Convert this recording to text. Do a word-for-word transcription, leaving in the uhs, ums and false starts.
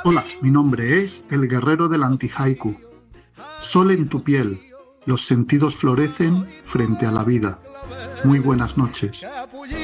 Hola, mi nombre es el guerrero del anti-haiku. Sol en tu piel, los sentidos florecen frente a la vida. Muy buenas noches.